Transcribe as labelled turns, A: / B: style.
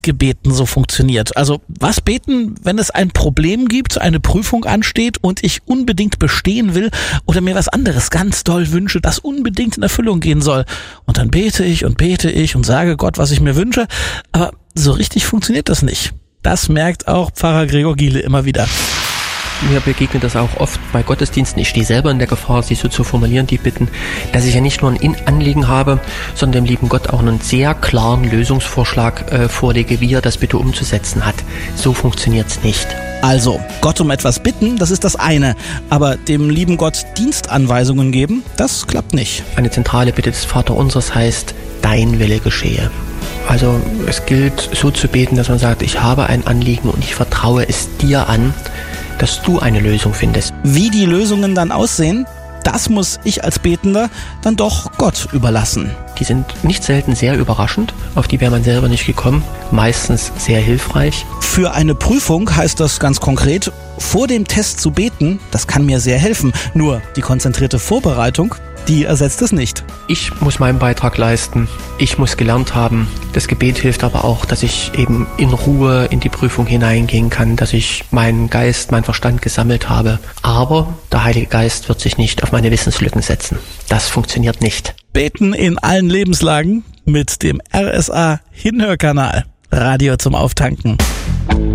A: Gebeten so funktioniert. Also was beten, wenn es ein Problem gibt, eine Prüfung ansteht und ich unbedingt bestehen will oder mir was anderes ganz doll wünsche, das unbedingt in Erfüllung gehen soll. Und dann bete ich und sage Gott, was ich mir wünsche. Aber so richtig funktioniert das nicht. Das merkt auch Pfarrer Gregor Giele immer wieder.
B: Mir begegnet das auch oft bei Gottesdiensten. Ich stehe selber in der Gefahr, sie so zu formulieren, die Bitten, dass ich ja nicht nur ein Anliegen habe, sondern dem lieben Gott auch einen sehr klaren Lösungsvorschlag vorlege, wie er das bitte umzusetzen hat. So funktioniert's nicht.
A: Also, Gott um etwas bitten, das ist das eine. Aber dem lieben Gott Dienstanweisungen geben, das klappt nicht.
B: Eine zentrale Bitte des Vaterunsers heißt, dein Wille geschehe. Also es gilt so zu beten, dass man sagt, ich habe ein Anliegen und ich vertraue es dir an, dass du eine Lösung findest.
A: Wie die Lösungen dann aussehen, das muss ich als Betender dann doch Gott überlassen.
B: Die sind nicht selten sehr überraschend, auf die wäre man selber nicht gekommen, meistens sehr hilfreich.
A: Für eine Prüfung heißt das ganz konkret, vor dem Test zu beten, das kann mir sehr helfen. Nur die konzentrierte Vorbereitung, die ersetzt es nicht.
B: Ich muss meinen Beitrag leisten, ich muss gelernt haben. Das Gebet hilft aber auch, dass ich eben in Ruhe in die Prüfung hineingehen kann, dass ich meinen Geist, meinen Verstand gesammelt habe. Aber der Heilige Geist wird sich nicht auf meine Wissenslücken setzen. Das funktioniert nicht.
A: Beten in allen Lebenslagen mit dem RSA Hinhörkanal. Radio zum Auftanken.